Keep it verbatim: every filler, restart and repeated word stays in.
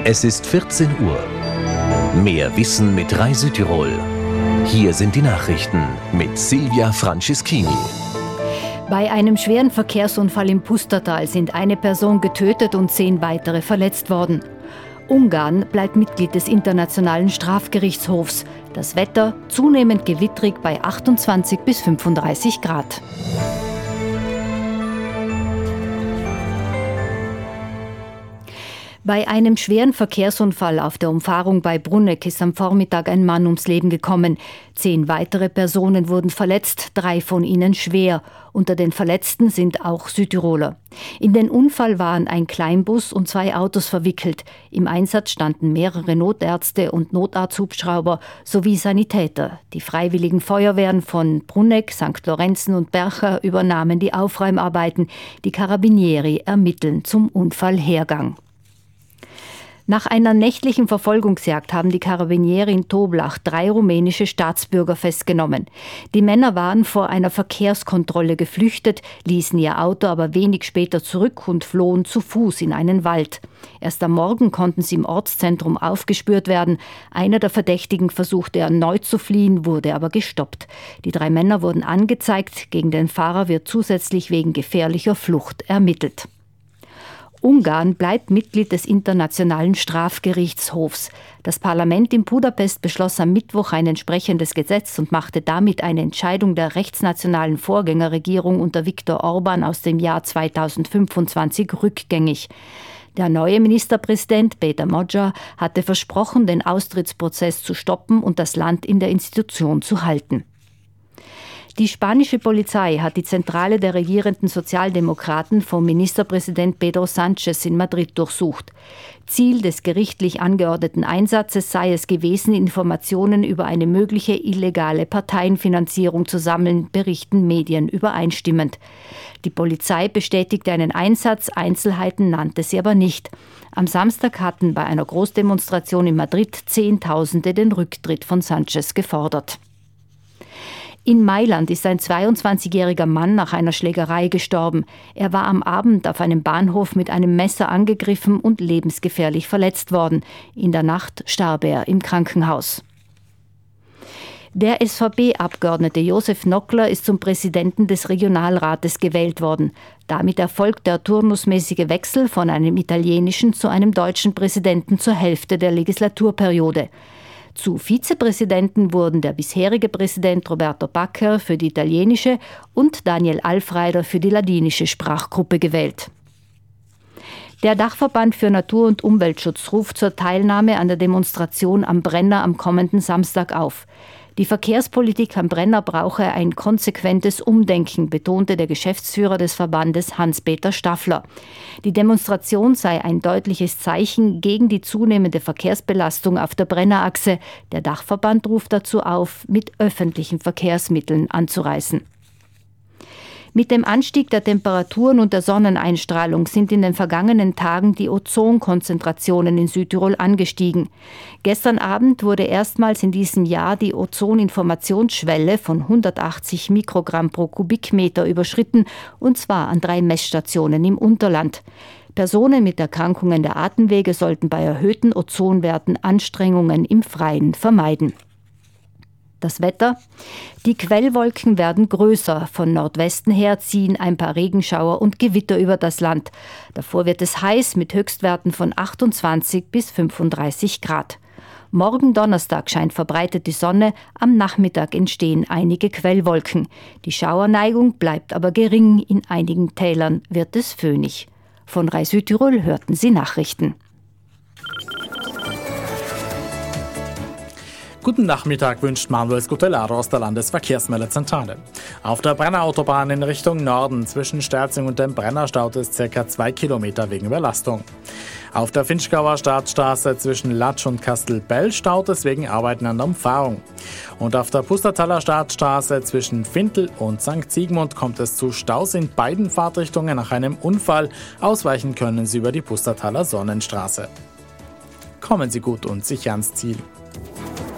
Es ist vierzehn Uhr. Mehr Wissen mit Rai Südtirol. Hier sind die Nachrichten mit Silvia Franceschini. Bei einem schweren Verkehrsunfall im Pustertal sind eine Person getötet und zehn weitere verletzt worden. Ungarn bleibt Mitglied des Internationalen Strafgerichtshofs. Das Wetter zunehmend gewittrig bei achtundzwanzig bis fünfunddreißig Grad. Bei einem schweren Verkehrsunfall auf der Umfahrung bei Brunegg ist am Vormittag ein Mann ums Leben gekommen. Zehn weitere Personen wurden verletzt, drei von ihnen schwer. Unter den Verletzten sind auch Südtiroler. In den Unfall waren ein Kleinbus und zwei Autos verwickelt. Im Einsatz standen mehrere Notärzte und Notarzthubschrauber sowie Sanitäter. Die freiwilligen Feuerwehren von Brunegg, Sankt Lorenzen und Bercha übernahmen die Aufräumarbeiten. Die Carabinieri ermitteln zum Unfallhergang. Nach einer nächtlichen Verfolgungsjagd haben die Carabinieri in Toblach drei rumänische Staatsbürger festgenommen. Die Männer waren vor einer Verkehrskontrolle geflüchtet, ließen ihr Auto aber wenig später zurück und flohen zu Fuß in einen Wald. Erst am Morgen konnten sie im Ortszentrum aufgespürt werden. Einer der Verdächtigen versuchte erneut zu fliehen, wurde aber gestoppt. Die drei Männer wurden angezeigt. Gegen den Fahrer wird zusätzlich wegen gefährlicher Flucht ermittelt. Ungarn bleibt Mitglied des Internationalen Strafgerichtshofs. Das Parlament in Budapest beschloss am Mittwoch ein entsprechendes Gesetz und machte damit eine Entscheidung der rechtsnationalen Vorgängerregierung unter Viktor Orban aus dem Jahr zweitausendfünfundzwanzig rückgängig. Der neue Ministerpräsident Péter Magyar hatte versprochen, den Austrittsprozess zu stoppen und das Land in der Institution zu halten. Die spanische Polizei hat die Zentrale der regierenden Sozialdemokraten vom Ministerpräsident Pedro Sánchez in Madrid durchsucht. Ziel des gerichtlich angeordneten Einsatzes sei es gewesen, Informationen über eine mögliche illegale Parteienfinanzierung zu sammeln, berichten Medien übereinstimmend. Die Polizei bestätigte einen Einsatz, Einzelheiten nannte sie aber nicht. Am Samstag hatten bei einer Großdemonstration in Madrid Zehntausende den Rücktritt von Sánchez gefordert. In Mailand ist ein zweiundzwanzigjähriger Mann nach einer Schlägerei gestorben. Er war am Abend auf einem Bahnhof mit einem Messer angegriffen und lebensgefährlich verletzt worden. In der Nacht starb er im Krankenhaus. Der S V B-Abgeordnete Josef Nockler ist zum Präsidenten des Regionalrates gewählt worden. Damit erfolgt der turnusmäßige Wechsel von einem italienischen zu einem deutschen Präsidenten zur Hälfte der Legislaturperiode. Zu Vizepräsidenten wurden der bisherige Präsident Roberto Baccher für die italienische und Daniel Alfreider für die ladinische Sprachgruppe gewählt. Der Dachverband für Natur- und Umweltschutz ruft zur Teilnahme an der Demonstration am Brenner am kommenden Samstag auf. Die Verkehrspolitik am Brenner brauche ein konsequentes Umdenken, betonte der Geschäftsführer des Verbandes Hans-Peter Staffler. Die Demonstration sei ein deutliches Zeichen gegen die zunehmende Verkehrsbelastung auf der Brennerachse. Der Dachverband ruft dazu auf, mit öffentlichen Verkehrsmitteln anzureisen. Mit dem Anstieg der Temperaturen und der Sonneneinstrahlung sind in den vergangenen Tagen die Ozonkonzentrationen in Südtirol angestiegen. Gestern Abend wurde erstmals in diesem Jahr die Ozoninformationsschwelle von hundertachtzig Mikrogramm pro Kubikmeter überschritten, und zwar an drei Messstationen im Unterland. Personen mit Erkrankungen der Atemwege sollten bei erhöhten Ozonwerten Anstrengungen im Freien vermeiden. Das Wetter. Die Quellwolken werden größer. Von Nordwesten her ziehen ein paar Regenschauer und Gewitter über das Land. Davor wird es heiß mit Höchstwerten von achtundzwanzig bis fünfunddreißig Grad. Morgen Donnerstag scheint verbreitet die Sonne, am Nachmittag entstehen einige Quellwolken. Die Schauerneigung bleibt aber gering, in einigen Tälern wird es föhnig. Von Rai Südtirol hörten Sie Nachrichten. Guten Nachmittag wünscht Manuel Scutellaro aus der Landesverkehrsmeldezentrale. Auf der Brennerautobahn in Richtung Norden zwischen Sterzing und dem Brenner staut es ca. zwei Kilometer wegen Überlastung. Auf der Finchgauer Staatsstraße zwischen Latsch und Kastelbell staut es wegen Arbeiten an der Umfahrung. Und auf der Pustertaler Staatsstraße zwischen Fintel und Sankt Sigmund kommt es zu Staus in beiden Fahrtrichtungen nach einem Unfall. Ausweichen können Sie über die Pustertaler Sonnenstraße. Kommen Sie gut und sicher ans Ziel.